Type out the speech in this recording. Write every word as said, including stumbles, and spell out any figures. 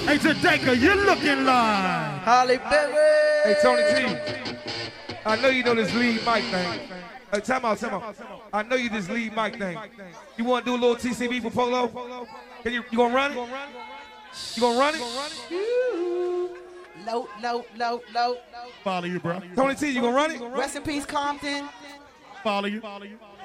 Hey, Jadeka, you're looking like Holly Berry. Hey, Tony T. I know you know this lead mic thing. Hey, time out, time out. I know you this lead mic thing. You want to do a little T C B for Polo? Can you, you gonna run it? You gonna run it? Low, low, low, low. follow you, bro. Tony T, you gonna run it? Rest in peace, Compton. Follow you.